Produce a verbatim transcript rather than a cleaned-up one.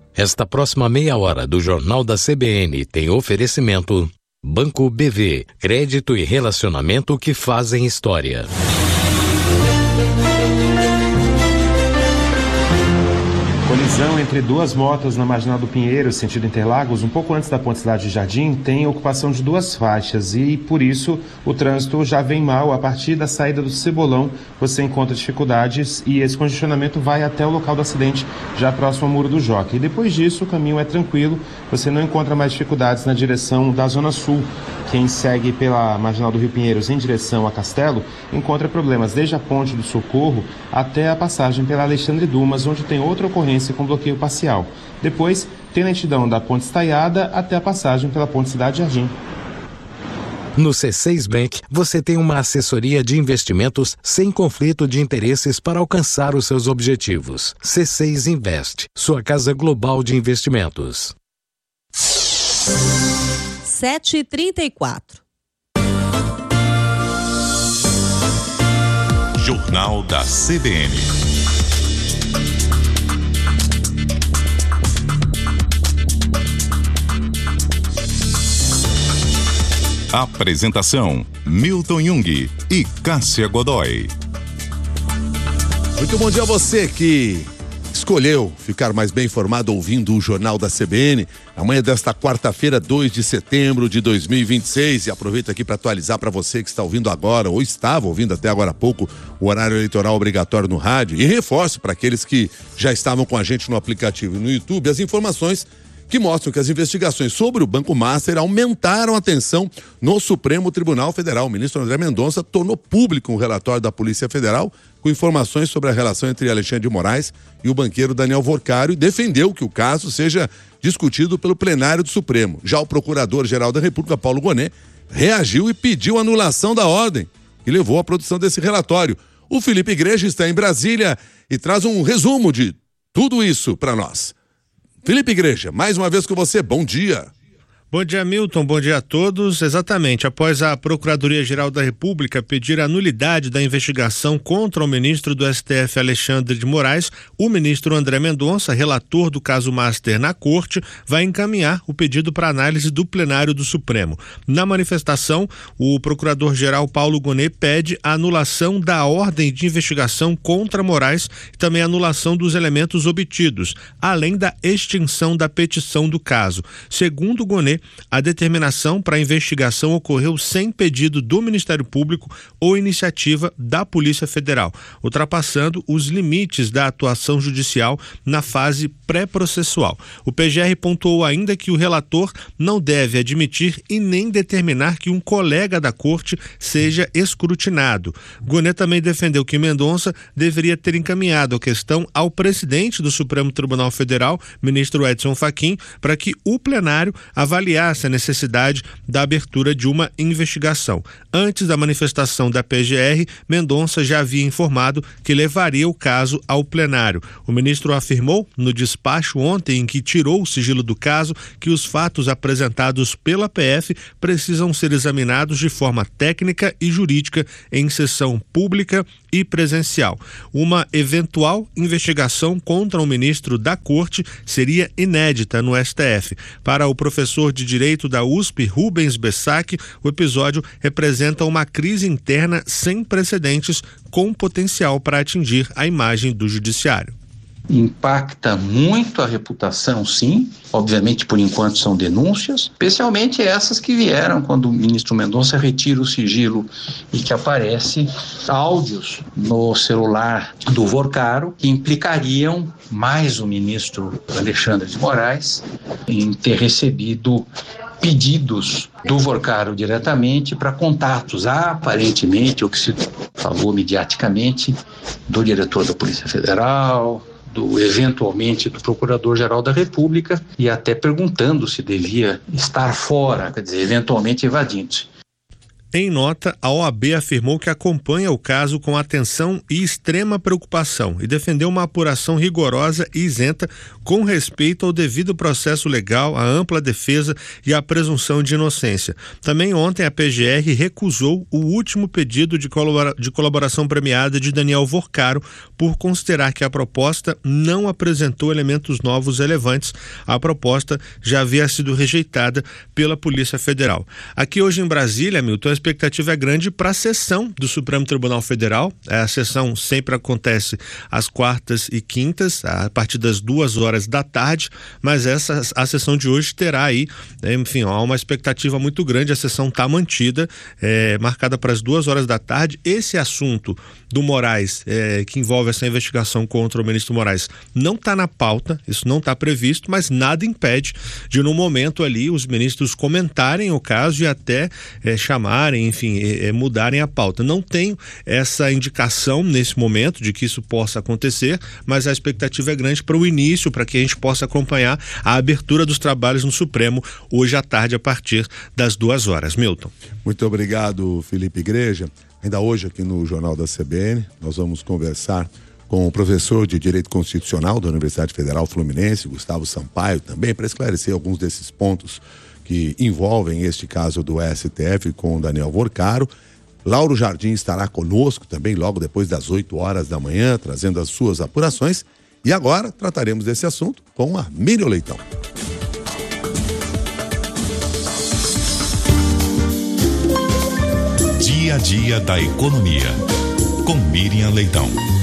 Esta próxima meia hora do Jornal da C B N tem oferecimento Banco B V, crédito e relacionamento que fazem história. Colisão entre duas motos na Marginal do Pinheiro, sentido Interlagos, um pouco antes da Ponte Cidade de Jardim, tem ocupação de duas faixas e, por isso, o trânsito já vem mal. A partir da saída do Cebolão, você encontra dificuldades e esse congestionamento vai até o local do acidente, já próximo ao Muro do Jockey. E depois disso, o caminho é tranquilo, você não encontra mais dificuldades na direção da Zona Sul. Quem segue pela Marginal do Rio Pinheiros em direção a Castelo, encontra problemas desde a Ponte do Socorro até a passagem pela Alexandre Dumas, onde tem outra ocorrência com bloqueio parcial. Depois, tem lentidão da Ponte Estaiada até a passagem pela Ponte Cidade Jardim. No C seis Bank, você tem uma assessoria de investimentos sem conflito de interesses para alcançar os seus objetivos. C seis Invest, sua casa global de investimentos. sete e trinta e quatro. Jornal da C B N. Apresentação: Milton Jung e Cássia Godoy. Muito bom dia a você que escolheu ficar mais bem informado ouvindo o Jornal da C B N. Amanhã desta quarta-feira, dois de setembro de dois mil e vinte e seis. E aproveito aqui para atualizar para você que está ouvindo agora, ou estava ouvindo até agora há pouco, o horário eleitoral obrigatório no rádio. E reforço para aqueles que já estavam com a gente no aplicativo e no YouTube as informações que mostram que as investigações sobre o Banco Master aumentaram a tensão no Supremo Tribunal Federal. O ministro André Mendonça tornou público um relatório da Polícia Federal com informações sobre a relação entre Alexandre de Moraes e o banqueiro Daniel Vorcário e defendeu que o caso seja discutido pelo plenário do Supremo. Já o Procurador-Geral da República, Paulo Gonet, reagiu e pediu anulação da ordem que levou à produção desse relatório. O Felipe Igreja está em Brasília e traz um resumo de tudo isso para nós. Felipe Igreja, mais uma vez com você, bom dia. Bom dia, Milton, bom dia a todos. Exatamente, após a Procuradoria-Geral da República pedir a nulidade da investigação contra o ministro do S T F, Alexandre de Moraes, o ministro André Mendonça, relator do caso Master na Corte, vai encaminhar o pedido para análise do plenário do Supremo. Na manifestação, o Procurador-Geral Paulo Gonet pede a anulação da ordem de investigação contra Moraes e também a anulação dos elementos obtidos, além da extinção da petição do caso. Segundo Gonet, a determinação para a investigação ocorreu sem pedido do Ministério Público ou iniciativa da Polícia Federal, ultrapassando os limites da atuação judicial na fase pré-processual. O P G R pontuou ainda que o relator não deve admitir e nem determinar que um colega da corte seja escrutinado. Gonet também defendeu que Mendonça deveria ter encaminhado a questão ao presidente do Supremo Tribunal Federal, ministro Edson Fachin, para que o plenário avaliasse a necessidade da abertura de uma investigação. Antes da manifestação da P G R, Mendonça já havia informado que levaria o caso ao plenário. O ministro afirmou, no despacho ontem em que tirou o sigilo do caso, que os fatos apresentados pela P F precisam ser examinados de forma técnica e jurídica em sessão pública e presencial. Uma eventual investigação contra o ministro da Corte seria inédita no S T F. Para o professor de Direito da U S P, Rubens Bessac, o episódio representa uma crise interna sem precedentes com potencial para atingir a imagem do judiciário. Impacta muito a reputação, sim. Obviamente, por enquanto, são denúncias, especialmente essas que vieram quando o ministro Mendonça retira o sigilo e que aparece áudios no celular do Vorcário que implicariam mais o ministro Alexandre de Moraes em ter recebido pedidos do Vorcário diretamente para contatos, aparentemente, ou que se falou mediaticamente, do diretor da Polícia Federal, do eventualmente do Procurador-Geral da República, e até perguntando se devia estar fora, quer dizer, eventualmente evadindo-se. Em nota, a O A B afirmou que acompanha o caso com atenção e extrema preocupação e defendeu uma apuração rigorosa e isenta com respeito ao devido processo legal, à ampla defesa e à presunção de inocência. Também ontem a P G R recusou o último pedido de, colabora- de colaboração premiada de Daniel Vorcaro por considerar que a proposta não apresentou elementos novos relevantes. A proposta já havia sido rejeitada pela Polícia Federal. Aqui hoje em Brasília, Milton, a expectativa é grande para a sessão do Supremo Tribunal Federal. A sessão sempre acontece às quartas e quintas, a partir das duas horas da tarde, mas essa a sessão de hoje terá aí, enfim, há uma expectativa muito grande. A sessão está mantida, é, marcada para as duas horas da tarde. Esse assunto do Moraes, é, que envolve essa investigação contra o ministro Moraes, não está na pauta, isso não está previsto, mas nada impede de, no momento ali, os ministros comentarem o caso e até é, chamar enfim, é, mudarem a pauta. Não tenho essa indicação nesse momento de que isso possa acontecer, mas a expectativa é grande para o início, para que a gente possa acompanhar a abertura dos trabalhos no Supremo hoje à tarde a partir das duas horas. Milton. Muito obrigado, Felipe Igreja. Ainda hoje aqui no Jornal da C B N, nós vamos conversar com o professor de Direito Constitucional da Universidade Federal Fluminense, Gustavo Sampaio, também para esclarecer alguns desses pontos que envolvem este caso do S T F com o Daniel Vorcaro. Lauro Jardim estará conosco também logo depois das oito horas da manhã, trazendo as suas apurações. E agora trataremos desse assunto com a Miriam Leitão. Dia a dia da economia, com Miriam Leitão.